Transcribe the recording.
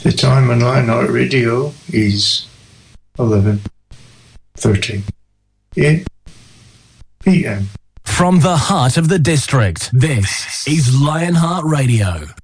The time on Lionheart Radio is 11:30 p.m. From the heart of the district, this is Lionheart Radio.